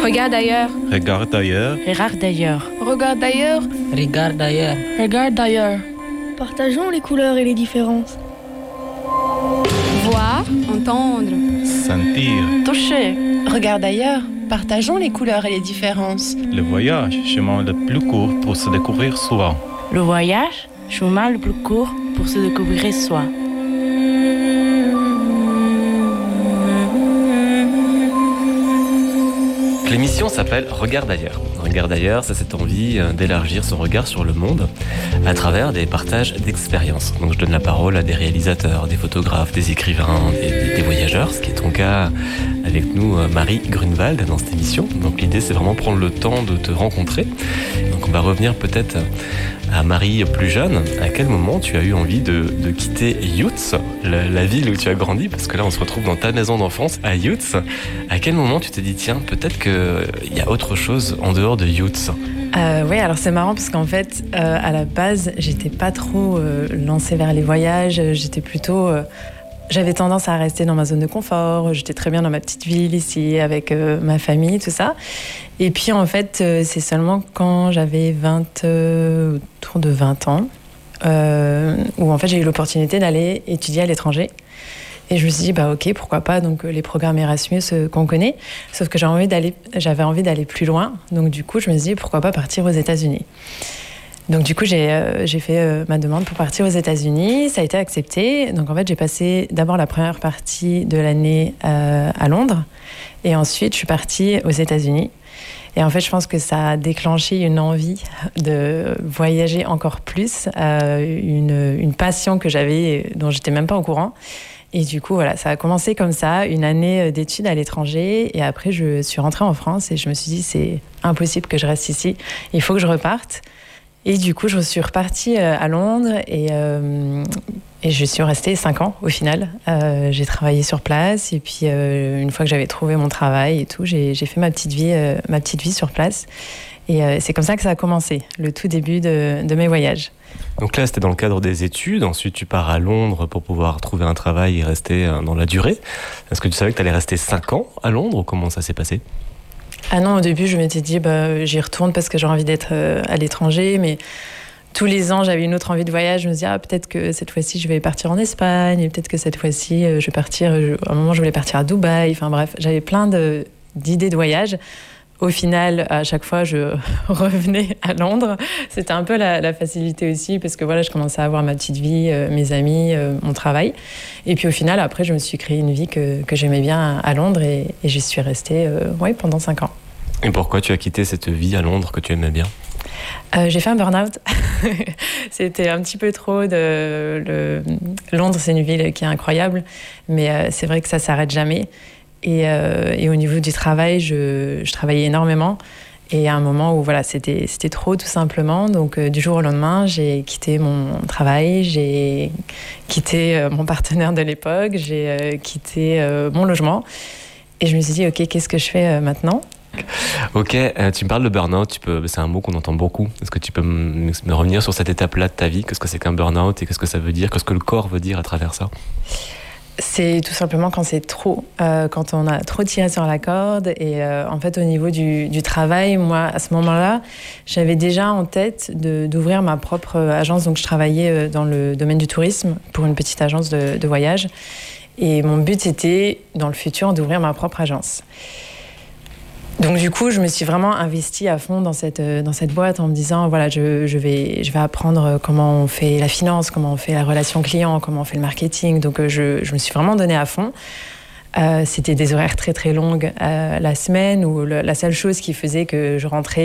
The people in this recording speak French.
Regarde ailleurs. Regarde ailleurs. Regarde d'ailleurs. Regarde ailleurs. Regarde d'ailleurs. Regarde ailleurs. Partageons les couleurs et les différences. Voir, entendre. Sentir. Toucher. Regarde ailleurs. Partageons les couleurs et les différences. Le voyage, chemin le plus court pour se découvrir soi. Le voyage, chemin le plus court pour se découvrir soi. L'émission s'appelle Regarde ailleurs. Regarde ailleurs, c'est cette envie d'élargir son regard sur le monde à travers des partages d'expériences. Donc je donne la parole à des réalisateurs, des photographes, des écrivains, des voyageurs, ce qui est ton cas avec nous, Marie Grunewald, dans cette émission. Donc l'idée, c'est vraiment prendre le temps de te rencontrer. Donc on va revenir peut-être à Marie plus jeune. À quel moment tu as eu envie de quitter Youth, la ville où tu as grandi? Parce que là, on se retrouve dans ta maison d'enfance à Youth. À quel moment tu t'es dit, tiens, peut-être qu'il y a autre chose en dehors de Youth? Oui, alors c'est marrant parce qu'en fait, à la base, j'étais pas trop lancée vers les voyages. J'étais plutôt... j'avais tendance à rester dans ma zone de confort. J'étais très bien dans ma petite ville ici, avec ma famille, tout ça. Et puis, en fait, c'est seulement quand j'avais autour de 20 ans, où en fait, j'ai eu l'opportunité d'aller étudier à l'étranger. Et je me suis dit, bah ok, pourquoi pas, donc les programmes Erasmus qu'on connaît. Sauf que j'avais envie d'aller plus loin. Donc du coup, je me suis dit, pourquoi pas partir aux États-Unis. Donc du coup, j'ai fait ma demande pour partir aux États-Unis. Ça a été accepté. Donc en fait, j'ai passé d'abord la première partie de l'année à Londres. Et ensuite, je suis partie aux États-Unis. Et en fait, je pense que ça a déclenché une envie de voyager encore plus, une passion que j'avais, dont j'étais même pas au courant. Et du coup, voilà, ça a commencé comme ça, une année d'études à l'étranger. Et après, je suis rentrée en France et je me suis dit, c'est impossible que je reste ici. Il faut que je reparte. Et du coup, je suis repartie à Londres et je suis restée 5 ans au final. J'ai travaillé sur place et puis une fois que j'avais trouvé mon travail et tout, j'ai fait ma petite vie sur place. Et c'est comme ça que ça a commencé, le tout début de mes voyages. Donc là, c'était dans le cadre des études. Ensuite, tu pars à Londres pour pouvoir trouver un travail et rester dans la durée. Est-ce que tu savais que tu allais rester 5 ans à Londres ou comment ça s'est passé? Ah non, au début, je m'étais dit, j'y retourne parce que j'ai envie d'être à l'étranger. Mais tous les ans, j'avais une autre envie de voyage. Je me disais, peut-être que cette fois-ci, je vais partir en Espagne. Et peut-être que cette fois-ci, je vais partir... à un moment, je voulais partir à Dubaï. Enfin bref, j'avais plein d'idées de voyage. Au final, à chaque fois, je revenais à Londres. C'était un peu la facilité aussi, parce que voilà, je commençais à avoir ma petite vie, mes amis, mon travail. Et puis au final, après, je me suis créé une vie que j'aimais bien à Londres et j'y suis restée pendant 5 ans. Et pourquoi tu as quitté cette vie à Londres que tu aimais bien? J'ai fait un burn-out. C'était un petit peu trop Londres, c'est une ville qui est incroyable, mais c'est vrai que ça ne s'arrête jamais. Et au niveau du travail, je travaillais énormément. Et à un moment où voilà, c'était trop tout simplement. Donc du jour au lendemain, j'ai quitté mon travail, j'ai quitté mon partenaire de l'époque, j'ai quitté mon logement. Et je me suis dit, ok, qu'est-ce que je fais maintenant ? Ok, tu me parles de burn-out, c'est un mot qu'on entend beaucoup. Est-ce que tu peux me revenir sur cette étape-là de ta vie? Qu'est-ce que c'est qu'un burn-out et qu'est-ce que ça veut dire? Qu'est-ce que le corps veut dire à travers ça? C'est tout simplement quand c'est trop, quand on a trop tiré sur la corde. Et en fait, au niveau du travail, moi, à ce moment-là, j'avais déjà en tête d'ouvrir ma propre agence. Donc, je travaillais dans le domaine du tourisme pour une petite agence de voyage. Et mon but, c'était, dans le futur, d'ouvrir ma propre agence. Donc du coup, je me suis vraiment investie à fond dans cette boîte en me disant, voilà, je vais apprendre comment on fait la finance, comment on fait la relation client, comment on fait le marketing. Donc je me suis vraiment donnée à fond. C'était des horaires très très longues la semaine où la seule chose qui faisait que je rentrais